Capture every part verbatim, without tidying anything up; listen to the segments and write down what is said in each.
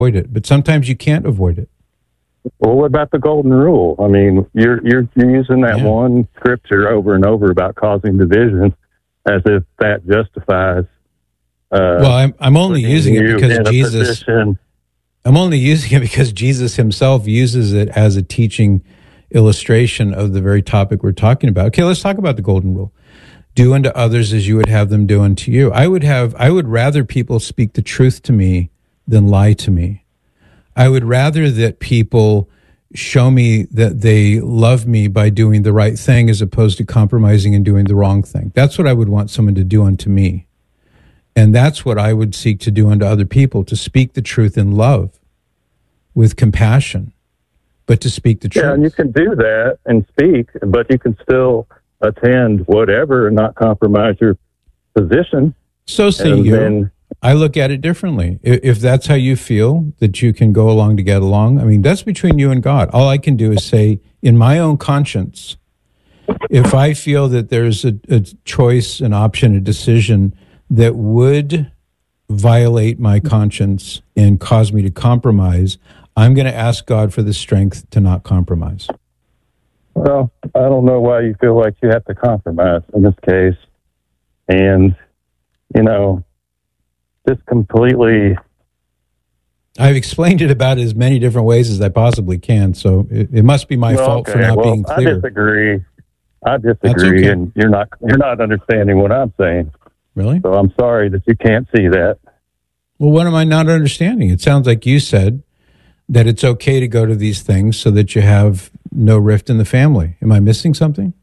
avoid it, but sometimes you can't avoid it. Well, what about the golden rule? I mean, you're you're, you're using that yeah. one scripture over and over about causing division as if that justifies. Uh, well, I'm I'm only using it because Jesus. I'm only using it because Jesus himself uses it as a teaching illustration of the very topic we're talking about. Okay, let's talk about the golden rule. Do unto others as you would have them do unto you. I would have I would rather people speak the truth to me than lie to me. I would rather that people show me that they love me by doing the right thing as opposed to compromising and doing the wrong thing. That's what I would want someone to do unto me. And that's what I would seek to do unto other people, to speak the truth in love, with compassion, but to speak the truth. Yeah, and you can do that and speak, but you can still attend whatever and not compromise your position. So say and you. Then, I look at it differently. If that's how you feel, that you can go along to get along, I mean, that's between you and God. All I can do is say, in my own conscience, if I feel that there's a, a choice, an option, a decision that would violate my conscience and cause me to compromise, I'm going to ask God for the strength to not compromise. Well, I don't know why you feel like you have to compromise in this case. And, you know, just completely... I've explained it about as many different ways as I possibly can, so it, it must be my well, fault okay. for not well, being clear. I disagree. I disagree, okay. and you're not you're not understanding what I'm saying. Really? So I'm sorry that you can't see that. Well, what am I not understanding? It sounds like you said that it's okay to go to these things so that you have no rift in the family. Am I missing something?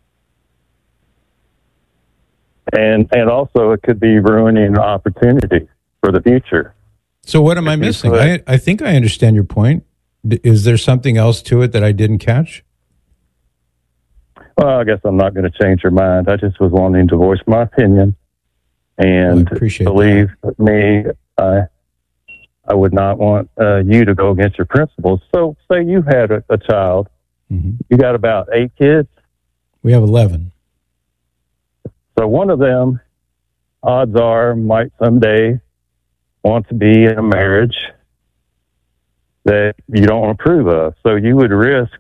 And and also it could be ruining an opportunity for the future. So what am I missing? I, I think I understand your point. Is there something else to it that I didn't catch? Well, I guess I'm not going to change your mind. I just was wanting to voice my opinion. And well, believe that. me, I I would not want uh, you to go against your principles. So say you had a, a child. Mm-hmm. You got about eight kids? We have eleven. So one of them, odds are, might someday want to be in a marriage that you don't approve of. So you would risk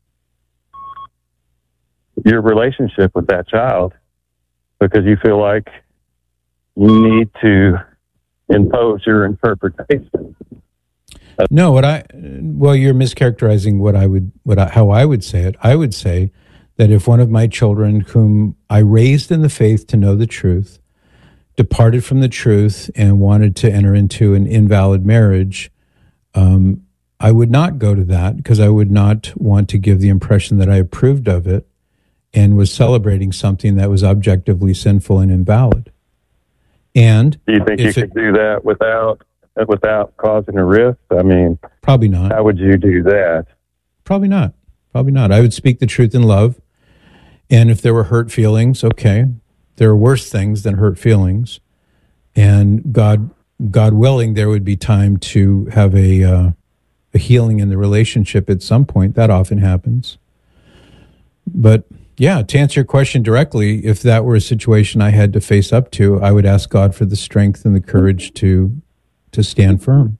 your relationship with that child because you feel like you need to impose your interpretation. No, what I well, you're mischaracterizing what I would what I, how I would say it. I would say that if one of my children, whom I raised in the faith to know the truth, departed from the truth and wanted to enter into an invalid marriage, um, I would not go to that because I would not want to give the impression that I approved of it and was celebrating something that was objectively sinful and invalid. And do you think you could it, do that without without causing a rift? I mean, probably not. How would you do that? Probably not. Probably not. I would speak the truth in love. And if there were hurt feelings, okay. There are worse things than hurt feelings. And God God willing, there would be time to have a, uh, a healing in the relationship at some point. That often happens. But yeah, to answer your question directly, if that were a situation I had to face up to, I would ask God for the strength and the courage to to stand firm.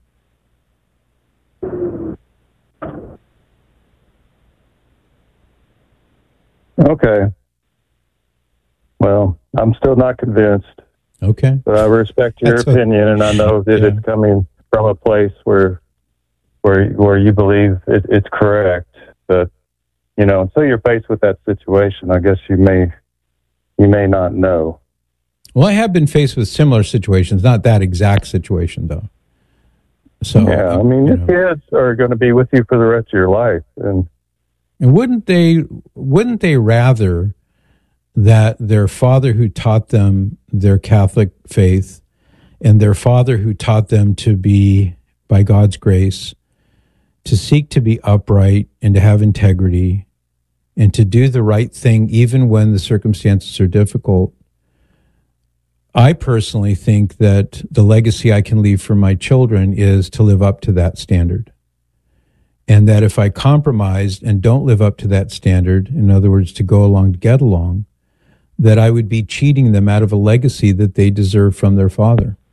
Okay. Well, I'm still not convinced. Okay. But I respect your That's opinion, a, and I know that yeah. it's coming from a place where where where you believe it, it's correct. But you know, until you're faced with that situation, I guess you may you may not know. Well, I have been faced with similar situations, not that exact situation, though. So yeah, I mean, you your know. kids are going to be with you for the rest of your life, and and wouldn't they wouldn't they rather that their father who taught them their Catholic faith and their father who taught them to be, by God's grace, to seek to be upright and to have integrity and to do the right thing even when the circumstances are difficult? I personally think that the legacy I can leave for my children is to live up to that standard. And that if I compromised and don't live up to that standard, in other words, to go along to get along, that I would be cheating them out of a legacy that they deserve from their father.